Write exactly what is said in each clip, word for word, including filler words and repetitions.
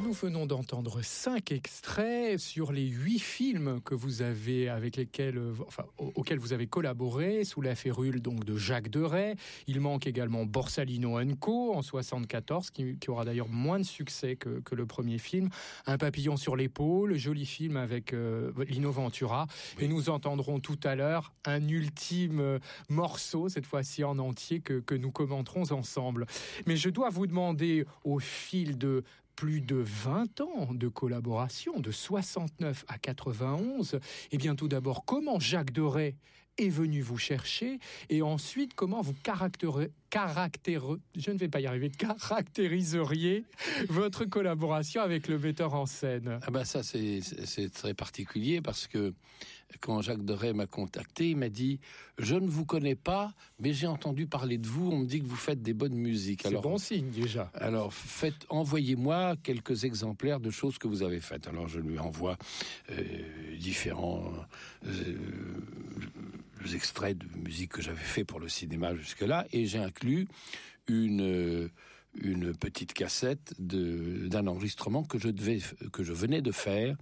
Nous venons d'entendre cinq extraits sur les huit films que vous avez avec lesquels, enfin, auxquels vous avez collaboré sous la férule donc de Jacques Deray. Il manque également Borsalino and Co en soixante-quatorze, qui, qui aura d'ailleurs moins de succès que, que le premier film. Un papillon sur l'épaule, joli film avec euh, Lino Ventura. Oui. Et nous entendrons tout à l'heure un ultime morceau, cette fois-ci en entier, que, que nous commenterons ensemble. Mais je dois vous demander, au fil de plus de vingt ans de collaboration, de soixante-neuf à quatre-vingt-onze, et bien tout d'abord, comment Jacques Deray est venu vous chercher, et ensuite, comment vous caractérisez, caractéri... je ne vais pas y arriver, caractériseriez votre collaboration avec le metteur en scène. Ah ben ça, c'est, c'est très particulier, parce que quand Jacques Deray m'a contacté, il m'a dit « Je ne vous connais pas, mais j'ai entendu parler de vous, on me dit que vous faites des bonnes musiques. » C'est bon signe, déjà. Alors, faites, envoyez-moi quelques exemplaires de choses que vous avez faites. Alors, je lui envoie euh, différents euh, extraits de musique que j'avais fait pour le cinéma jusque-là, et j'ai inclus une... une petite cassette de, d'un enregistrement que je devais, que je venais de faire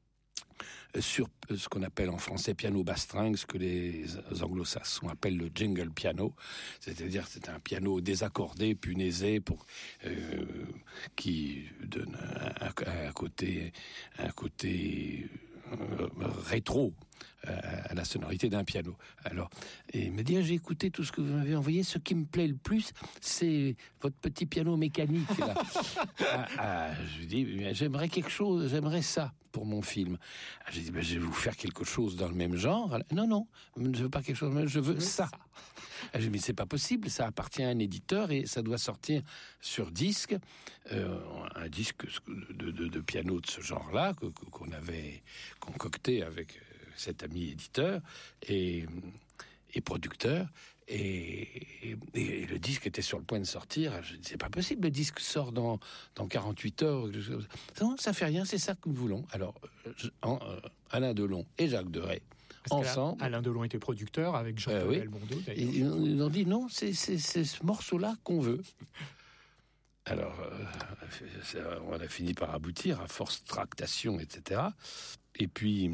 sur ce qu'on appelle en français piano basse-string, ce que les anglo-saxons appellent le jingle piano, c'est-à-dire c'est un piano désaccordé, punaisé, pour euh, qui donne un, un, un côté, un côté euh, rétro à la sonorité d'un piano. Alors, et il me dit, ah, j'ai écouté tout ce que vous m'avez envoyé, ce qui me plaît le plus, c'est votre petit piano mécanique, là. ah, ah, je lui dis, j'aimerais quelque chose, j'aimerais ça pour mon film. Ah, j'ai dit, ben, je vais vous faire quelque chose dans le même genre. Non, non, je ne veux pas quelque chose, je veux ça. Ah, j'ai dit, mais c'est pas possible, ça appartient à un éditeur et ça doit sortir sur disque, euh, un disque de, de, de piano de ce genre-là, que, qu'on avait concocté avec cet ami éditeur et, et producteur, et, et, et le disque était sur le point de sortir. Je dis, c'est pas possible, le disque sort dans, dans quarante-huit heures. Non, ça fait rien, c'est ça que nous voulons. Alors, je, en, euh, Alain Delon et Jacques Deray, Parce ensemble. Alain Delon était producteur avec Jean-Paul euh, Belmondo, oui. d'ailleurs. Ils, ils ont dit, non, c'est, c'est, c'est ce morceau-là qu'on veut. Alors, euh, on a fini par aboutir, à force de tractation, et cetera. Et puis...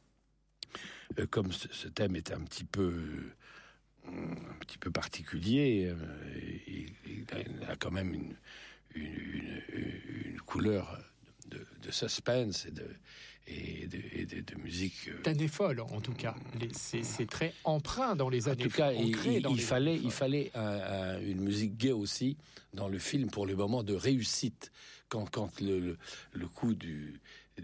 comme ce thème est un petit peu un petit peu particulier, il, il a quand même une, une, une, une couleur de, de suspense et de, et de, et de, de musique. D'années folles, en tout cas. Les, c'est, c'est très empreint dans les années folles. En tout cas, il, il, il fallait, il fallait un, un, une musique gaie aussi dans le film pour les moments de réussite. Quand, quand le, le, le coup du,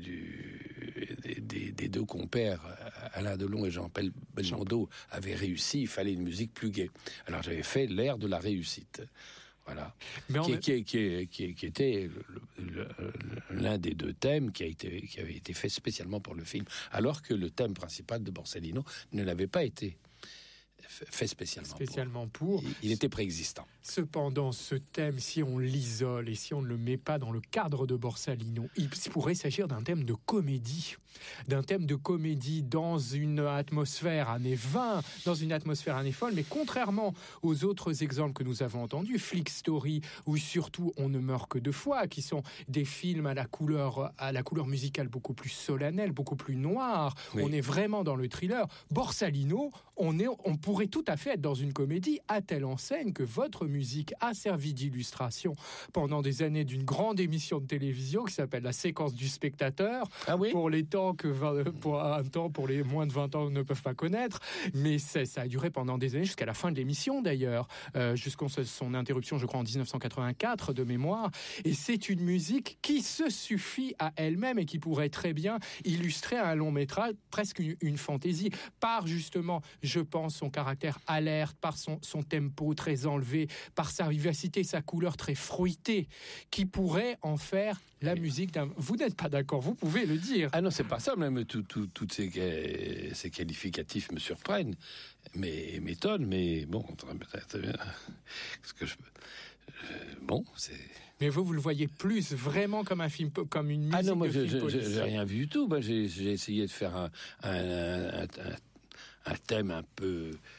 du, des, des, des deux compères, Alain Delon et Jean-Paul Belmondo, avaient réussi, il fallait une musique plus gaie. Alors j'avais fait l'air de la réussite. Voilà. Mais qui, qui, qui, qui, qui était le, le, l'un des deux thèmes qui, a été, qui avait été fait spécialement pour le film, alors que le thème principal de Borsalino ne l'avait pas été fait spécialement, spécialement pour. pour. Il était préexistant. Cependant, ce thème, si on l'isole et si on ne le met pas dans le cadre de Borsalino, il pourrait s'agir d'un thème de comédie. D'un thème de comédie dans une atmosphère années vingt, dans une atmosphère années folle, mais contrairement aux autres exemples que nous avons entendus, Flick Story, ou surtout On ne meurt que deux fois, qui sont des films à la couleur, à la couleur musicale beaucoup plus solennelle, beaucoup plus noire. Oui. On est vraiment dans le thriller. Borsalino, on est, on pourrait tout à fait être dans une comédie à telle enseigne que votre musique a servi d'illustration pendant des années d'une grande émission de télévision qui s'appelle La séquence du spectateur. Ah oui? Pour les temps que pour un temps pour les moins de vingt ans ne peuvent pas connaître, mais c'est, ça a duré pendant des années jusqu'à la fin de l'émission d'ailleurs, euh, jusqu'à son interruption, je crois en dix-neuf cent quatre-vingt-quatre de mémoire. Et c'est une musique qui se suffit à elle-même et qui pourrait très bien illustrer un long métrage, presque une, une fantaisie, par justement, je pense, son caractère alerte, par son, son tempo très enlevé, par sa vivacité, sa couleur très fruitée, qui pourrait en faire la oui. musique d'un... Vous n'êtes pas d'accord, vous pouvez le dire. Ah non, c'est pas ça, même tous tout, tout ces, ces qualificatifs me surprennent, mais m'étonnent, mais bon, très bien. Ce que je... Bon, c'est... Mais vous, vous le voyez plus vraiment comme un film, comme une musique ah non, moi, de je, film je, policier. J'ai rien vu du tout. Moi, j'ai, j'ai essayé de faire un, un, un, un, un thème un peu